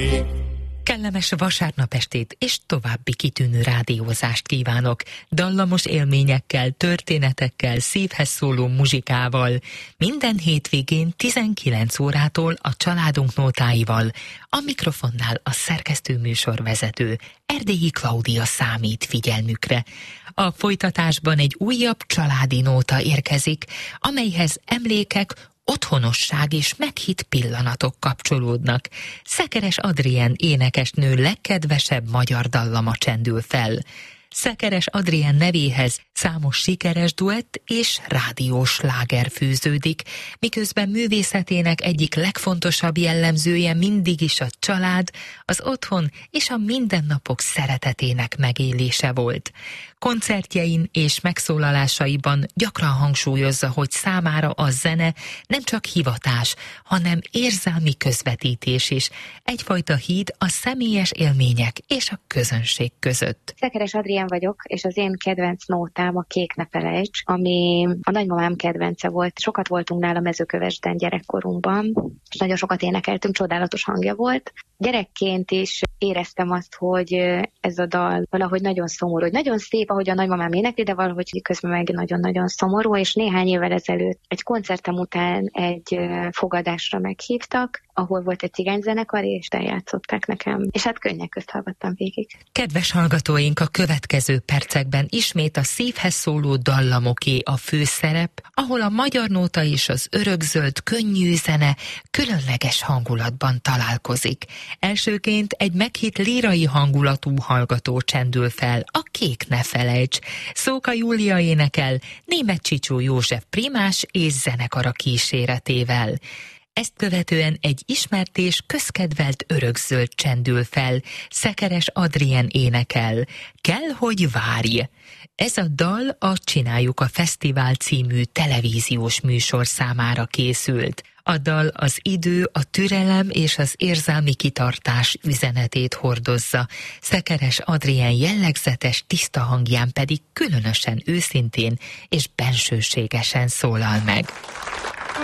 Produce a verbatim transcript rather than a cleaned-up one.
Kellemes vasárnap estét és további kitűnő rádiózást kívánok. Dallamos élményekkel, történetekkel, szívhez szóló muzsikával. Minden hétvégén tizenkilenc órától a családunk nótáival. A mikrofonnál a szerkesztő műsorvezető Erdélyi Klaudia számít figyelmükre. A folytatásban egy újabb családi nóta érkezik, amelyhez emlékek, otthonosság és meghitt pillanatok kapcsolódnak. Szekeres Adrien énekesnő legkedvesebb magyar dallama csendül fel. Szekeres Adrien nevéhez számos sikeres duett és rádiós sláger fűződik, miközben művészetének egyik legfontosabb jellemzője mindig is a család, az otthon és a mindennapok szeretetének megélése volt. Koncertjein és megszólalásaiban gyakran hangsúlyozza, hogy számára a zene nem csak hivatás, hanem érzelmi közvetítés is, egyfajta híd a személyes élmények és a közönség között. Szekeres Adrien vagyok, és az én kedvenc nótám a Kék ne felejts, ami a nagymamám kedvence volt. Sokat voltunk nála Mezőkövesden gyerekkorunkban, és nagyon sokat énekeltünk, csodálatos hangja volt. Gyerekként is éreztem azt, hogy ez a dal valahogy nagyon szomorú, hogy nagyon szép, ahogy a nagymamám énekli, de valahogy közben meg nagyon-nagyon szomorú, és néhány évvel ezelőtt egy koncertem után egy fogadásra meghívtak, ahol volt egy cigányzenekar, és eljátszották nekem, és hát könnyek közt hallgattam végig. Kedves hallgatóink, a következő percekben ismét a szívhez szóló dallamoké a főszerep, ahol a magyar nóta és az örökzöld könnyű zene különleges hangulatban találkozik. Elsőként egy meghitt lírai hangulatú hallgató csendül fel, a Kék ne felejts. Szóka Júlia énekel, Németh Csicsó József primás és zenekara kíséretével. Ezt követően egy ismert és közkedvelt örökzöld csendül fel, Szekeres Adrien énekel, Kell, hogy várj. Ez a dal a Csináljuk a Fesztivál című televíziós műsor számára készült. A dal az idő, a türelem és az érzelmi kitartás üzenetét hordozza, Szekeres Adrien jellegzetes tiszta hangján pedig különösen őszintén és bensőségesen szólal meg.